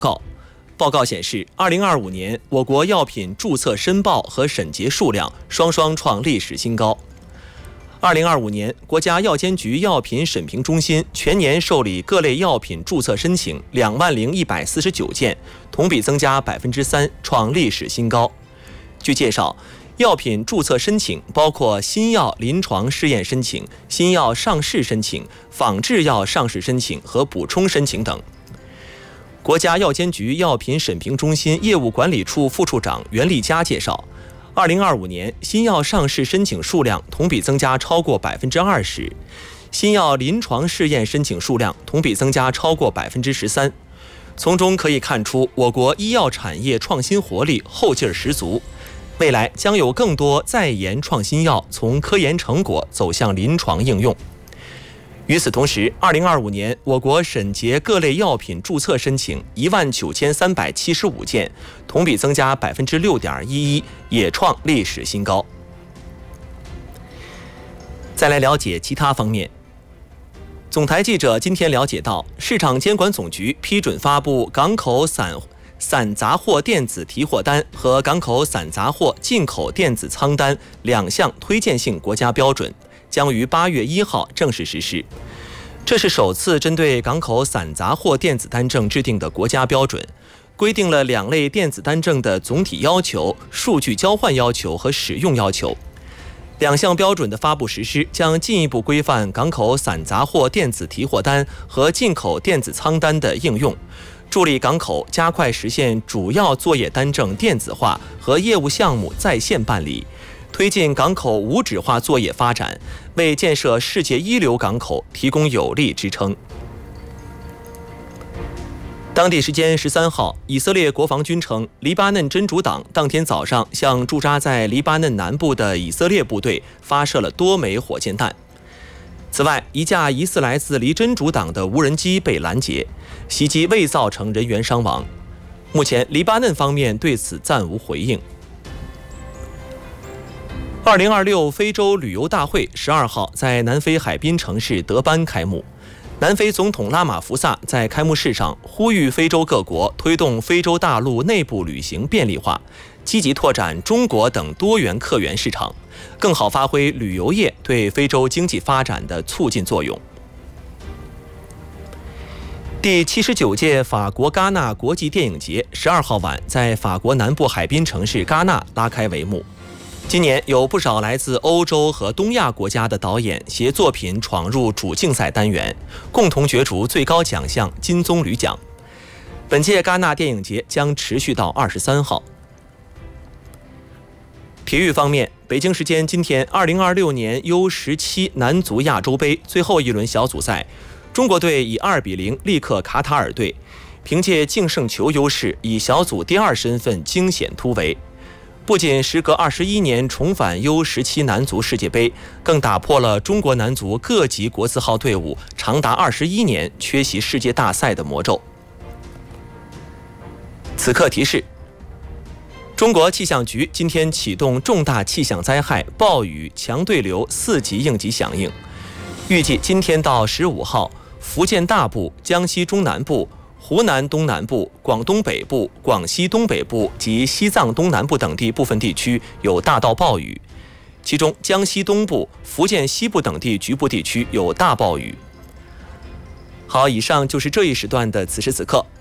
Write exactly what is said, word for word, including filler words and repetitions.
告。报告显示，二零二五年我国药品注册申报和审结数量双双创历史新高。二零二五年，国家药监局药品审评中心全年受理各类药品注册申请两万零一百四十九件，同比增加百分之三，创历史新高。据介绍，药品注册申请包括新药临床试验申请、新药上市申请、仿制药上市申请和补充申请等。国家药监局药品审评中心业务管理处副处长袁立佳介绍，二零二五年新药上市申请数量同比增加超过百分之二十，新药临床试验申请数量同比增加超过百分之十三。从中可以看出，我国医药产业创新活力后劲儿十足。未来将有更多在研创新药从科研成果走向临床应用。与此同时，二零二五年我国审结各类药品注册申请一万九千三百七十五件，同比增加百分之六点一一，也创历史新高。再来了解其他方面。总台记者今天了解到，市场监管总局批准发布港口散散杂货电子提货单和港口散杂货进口电子仓单两项推荐性国家标准，将于八月一号正式实施。这是首次针对港口散杂货电子单证制定的国家标准，规定了两类电子单证的总体要求、数据交换要求和使用要求。两项标准的发布实施，将进一步规范港口散杂货电子提货单和进口电子仓单的应用，助力港口加快实现主要作业单证电子化和业务项目在线办理，推进港口无纸化作业发展，为建设世界一流港口提供有力支撑。当地时间十三号，以色列国防军称，黎巴嫩真主党当天早上向驻扎在黎巴嫩南部的以色列部队发射了多枚火箭弹。此外，一架疑似来自黎真主党的无人机被拦截，袭击未造成人员伤亡。目前，黎巴嫩方面对此暂无回应。二零二六非洲旅游大会十二号在南非海滨城市德班开幕。南非总统拉马福萨在开幕式上呼吁非洲各国推动非洲大陆内部旅行便利化，积极拓展中国等多元客源市场，更好发挥旅游业对非洲经济发展的促进作用。第七十九届法国戛纳国际电影节十二号晚在法国南部海滨城市戛纳拉开帷幕。今年有不少来自欧洲和东亚国家的导演携作品闯入主竞赛单元，共同角逐最高奖项金棕榈奖。本届戛纳电影节将持续到二十三号。体育方面，北京时间今天二零二六年 U 十七 男足亚洲杯最后一轮小组赛，中国队以二比零力克卡塔尔队，凭借净胜球优势以小组第二身份惊险突围。不仅时隔二十一年重返 U 十七 男足世界杯，更打破了中国男足各级国字号队伍长达二十一年缺席世界大赛的魔咒。此刻提示：中国气象局今天启动重大气象灾害暴雨强对流四级应急响应，预计今天到十五号，福建大部、江西中南部、湖南东南部、广东北部、广西东北部及西藏东南部等地部分地区有大到暴雨，其中江西东部、福建西部等地局部地区有大暴雨。好，以上就是这一时段的此时此刻。